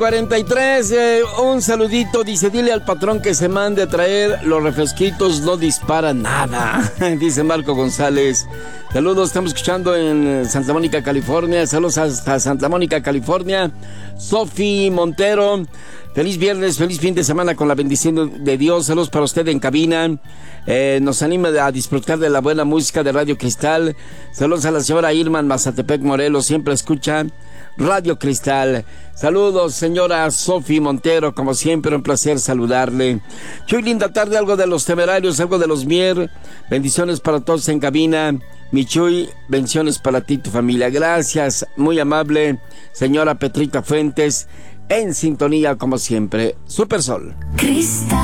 43, un saludito, dice, dile al patrón que se mande a traer los refresquitos, no dispara nada, dice Marco González. Saludos, estamos escuchando en Santa Mónica, California. Saludos hasta Santa Mónica, California. Sofi Montero, feliz viernes, feliz fin de semana con la bendición de Dios. Saludos para usted en cabina. Nos anima a disfrutar de la buena música de Radio Cristal. Saludos a la señora Irma Mazatepec, Morelos, siempre escucha Radio Cristal. Saludos, señora Sofi Montero, como siempre, un placer saludarle. Chuy, linda tarde, algo de los Temerarios, algo de los Mier. Bendiciones para todos en cabina. Mi Chuy, bendiciones para ti y tu familia. Gracias, muy amable, señora Petrita Fuentes, en sintonía como siempre. Super Sol. Cristal.